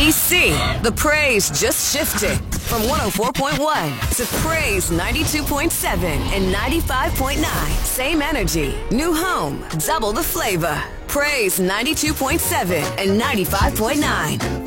DC, the praise just shifted from 104.1 to praise 92.7 and 95.9. Same energy, new home, double the flavor. Praise 92.7 and 95.9.